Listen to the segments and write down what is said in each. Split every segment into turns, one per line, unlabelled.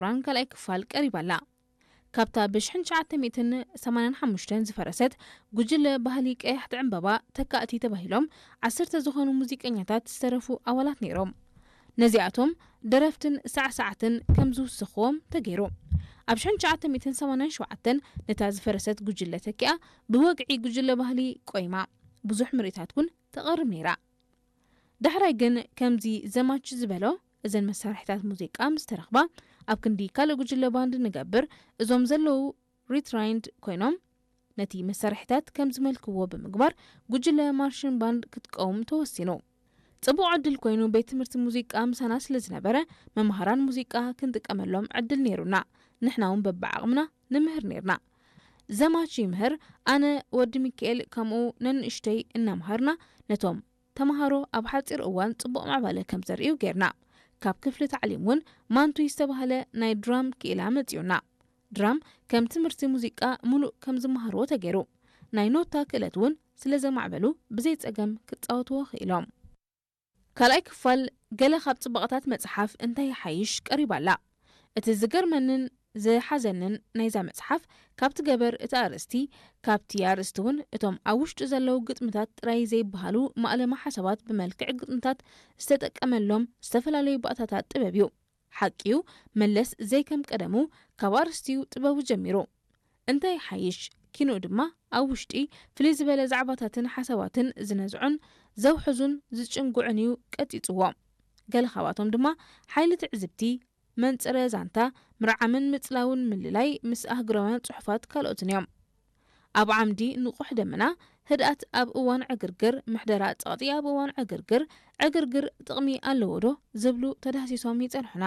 ካልኣይ ክፋል ቀሪባላ ካብታ ብ1985 ዝፈረሰት ጉጅለ ባህሊ ቀያሕቲ ዕምበባ ተካእቲ ተባሂሎም 10 ዝኾኑ ሙዚቀኛታት ዝተረፉ ኣባላት ነይሮም ነዚኣቶም ደረፍትን ሳዕሳዓትን ከም ዝውስኽዎም ተገይሩ ኣብ 1987 ነታ ዝፈረሰት ጉጅለ ተኪኣ ብወግዒ ጉጅለ ባህሊ ቆይማ ብዙሕ ምርኢታት እውን ተቐርብ ነይራ ዳሕራይ ግን ከምዚ ዘማች ዝበሎ እዘን መሳርሒታት ሙዚቃ ምስ ተረኽባ ኣብ ክንዲ ካልእ ጉጅለ ባንድ ንገብር እዞም ዘለዉ ሪትራይንድ ኮይኖም ነቲ መሳርሒታት ከም ዝመልክዎ ብምግባር ጉጅለ ማርሽን ባንድ ክትቀውም ተወሲኑ ጽቡቕ ዕድል ኮይኑ ቤት ትምህርቲ ሙዚቃ ምሳና ስለ ዝነበረ መምሃራን ሙዚቃ ክንጥቀመሎም ዕድል ነይሩና ንሕና እውን በብዓቕምና ንምህር ነርና ዘማች ይምህር ኣነ ወዲ ሚካኤል ከምኡ ነንእሽተይ እናምሃርና ነቶም ተምሃሮ ኣብ ሓፂር እዋን ጽቡቕ ማዕባለ ከም ዘርእዩ ጌርና ካብ ክፍሊ ታዕሊም እውን ማንቱ ዝተባህለ ናይ ድራም ክኢላ መፂኡና ድራም ከም ትምህርቲ ሙዚቃ ሙሉእ ከም ዝመሃርዎ ተገይሩ ናይ ኖታ ክእለት እውን ስለ ዘማዕበሉ ብዘይ ፀገም ክጻወትዎ ክኢሎም ካልኣይ ክፋል ገለ ካብ ጽቡቕታት መጽሓፍ እንታይ ሓይሽ ቀሪባላ እቲ ዝገርመንን ዝሓዘንን ናይዛ መጽሓፍ ካብቲ ገበር እቲ ኣርእስቲ ካብቲ ኣርእስቲ እውን እቶም ኣብ ውሽጡ ዘለዉ ግጥምታት ጥራይ ዘይበሃሉ ማእለማ ሓሳባት ብመልክዕ ግጥምታት ዝተጠቀመሎም ዝተፈላለዩ ባእታታት ጥበብ እዩ ሓቂዩ መለስ ዘይከም ቀደሙ ካብ ኣርእስቲኡ ጥበቡ ጀሚሩ እንታይ ሓይሽ ኪኖ ድማ ኣብ ውሽጢ ፍልይ ዝበለ ዛዕባታትን ሓሳባትን ዝነዝዑን ዘውሕዙን ዝጭንጉዕን እዩ ቀጢጽዎ ገለ ካብኣቶም ድማ ሓይሊ ትዕዝብቲ መንጽረ ዛንታ ምርዓምን ምጽላውን ምልላይ ምስ ኣህግራውያን ጽሑፋት ካልኦትን እዮም ኣብ ዓምዲ ንቑሕ ደመና ህድኣት ኣብ እዋን ዕግርግር ምሕደራ ጸቕጢ ኣብ እዋን ዕግርግር ጥቕሚ ኣለዎ ዶ ዝብሉ ተዳህሲሶም ይጸንሑና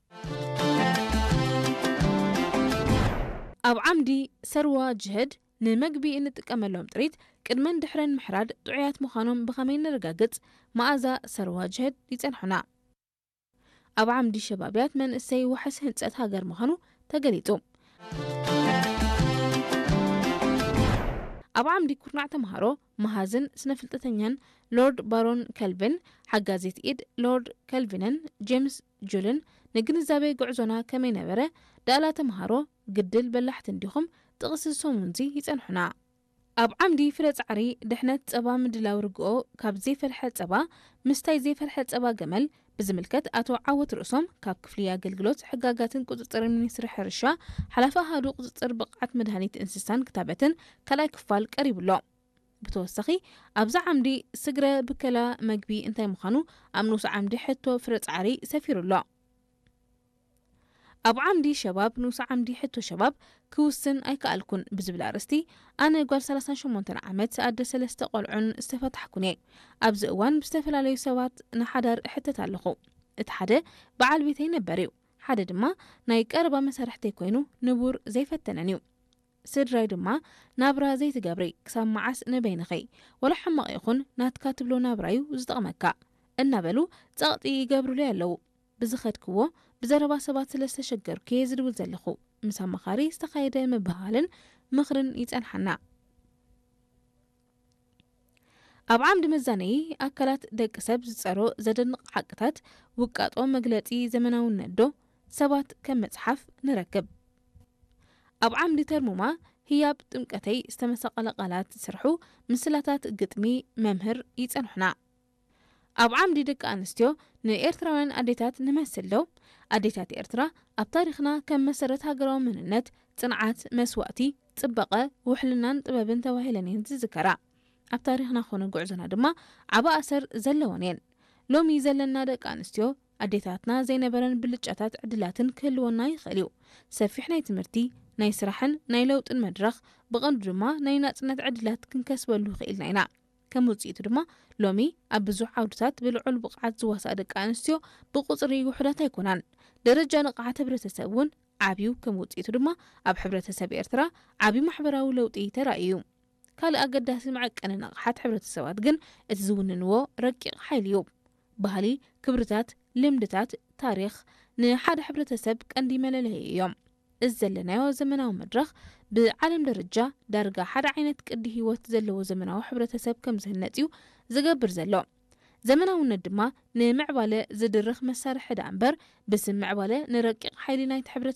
ኣብ ዓምዲ ሰርዋ ጅህድ ንመግቢ እንጥቀመሎም ጥሪት ቅድመን ድሕረን ምሕራድ ጥዑያት ምዃኖም ብኸመይ ንረጋግጽ መኣዛ ሰርዋ ጅህድ ይጸንሑና ኣብ ዓምዲ ሸባብያት መንእሰይ ውሕስ ህንጸት ሃገር ምዃኑ ተገሊጹ ኣብ ዓምዲ ኩርናዕ ተምሃሮ መሃዝን ስነፍልጠተኛን ሎርድ ባሮን ከልቪን ሓጋዚት ኢድ ሎርድ ከልቪንን ጄምስ ጁልን ንግንዛቤ ጉዕዞና ከመይ ነበረ ዳእላ ተምሃሮ ግድል በላሕቲ እንዲኹም ጥቕሲ ሶሙንዚ ይጸንሑና ኣብ ዓምዲ ፍረ ጻዕሪ ድሕነት ጸባ ምድላው ርግኦ ካብ ዘይፈልሐ ጸባ ምስታይ ዘይፈልሐ ጸባ ገመል ብዝምልከት ኣቶ ዓወት ርእሶም ካብ ክፍሊ ኣገልግሎት ሕጋጋትን ቁጽጽርን ሚኒስትሪ ሕርሻ ሓላፊ ኣሃዱ ቁጽጽር ብቕዓት መድሃኒት እንስሳን ክታበትን ካልኣይ ክፋል ቀሪብሎ ብተወሳኺ ኣብዛ ዓምዲ ስግረ ብከላ መግቢ እንታይ ምዃኑ ኣብ ንኡስ ዓምዲ ሕቶ ፍረ ጻዕሪ ሰፊሩሎ ኣብ ዓምዲ ሸባብ ንኡስ ዓምዲ ሕቶ ሸባብ ክውስን ኣይከኣልኩን ብዝብል ኣርእስቲ ኣነ ጓል 38 ዓመት ኣደ 3 ቆልዑን ዝተፈታሕኩን እየ ኣብዚ እዋን ብዝተፈላለዩ ሰባት ንሓዳር ሕተት ኣለኹ እቲ ሓደ በዓል ቤተይ ነበር እዩ ሓደ ድማ ናይ ቀረባ መሳርሕተይ ኮይኑ ንቡር ዘይፈተነን እዩ ስድራይ ድማ ናብራ ዘይትገብሪ ክሳብ መዓስ ንበይንኸይ ወላ ሕማቕ ይኹን ናትካ ትብሎ ናብራዩ ዝጠቕመካ እናበሉ ጸቕጢ ይገብሩለይ ኣለዉ ብዝኸድክዎ ብዘረባ ሰባት ስለዝተሸገርኩ እየ ዝድብል ዘለኹ ምስ ኣማኻሪ ዝተኻየደ ምብሃልን ምኽርን ይጸንሓና ኣብ ዓምዲ መዛነይ ኣካላት ደቂ ሰብ ዝጸሮ ዘደንቕ ሓቅታት ውቃጦ መግለጺ ዘመናውነት ዶ ሰባት ከም መጽሓፍ ንረክብ ኣብ ዓምዲ ተርሙማ ህያብ ጥምቀተይ ዝተመሰቐለ ቃላት ዝስርሑ ምስላታት ግጥሚ መምህር ይጸንሑና ኣብ ዓምዲ ደቂ ኣንስትዮ ንኤርትራውያን ኣዴታት ንመስል ዶ ኣዴታት ኤርትራ ኣብ ታሪኽና ከም መሰረት ሃገራዊ መንነት ጽንዓት መስዋእቲ ጽበቐ ውሕልናን ጥበብን ተባሂለን እየን ዝዝከራ ኣብ ታሪኽና ኾነ ጉዕዞና ድማ ዓባ ኣሰር ዘለወን እየን ሎሚ ዘለና ደቂ ኣንስትዮ ኣዴታትና ዘይነበረን ብልጫታት ዕድላትን ክህልወና ይኽእል እዩ ሰፊሕ ናይ ትምህርቲ ናይ ስራሕን ናይ ለውጥን መድረኽ ብቐንዱ ድማ ናይ ናጽነት ዕድላት ክንከስበሉ ይኽእልና ኢና ከም ውጽኢቱ ድማ ሎሚ ኣብ ብዙሕ ዓውድታት ብልዑል ብቕዓት ዝዋሳእ ደቂ ኣንስትዮ ብቁጽሪ ውሕዳት ኣይኮናን ደረጃ ንቕሓት ሕብረተሰብ እውን ዓብዩ ከም ውጽኢቱ ድማ ኣብ ሕብረተሰብ ኤርትራ ዓብዩ ማሕበራዊ ለውጢ ተራእዩ ካልእ ኣገዳሲ መዐቀኒ ንቕሓት ሕብረተሰባት ግን እቲ ዝውንንዎ ረቂቕ ሓይሊ እዩ ባህሊ ክብርታት ልምድታት ታሪኽ ንሓደ ሕብረተሰብ ቀንዲ መለለይ እዮም እዚ ዘለናዮ ዘመናዊ መድረኽ ብዓለም ደረጃ ዳርጋ ሓደ ዓይነት ቅዲ ህይወት ዘለዎ ዘመናዊ ሕብረተሰብ ከም ዝህነጽ እዩ ዝገብር ዘሎ ዘመናውነት ድማ ንምዕባለ ዝድርኽ መሳርሒ ዳ እምበር ብስም ምዕባለ ንረቂቕ ሓይሊ ናይቲ ሕብረተሰብ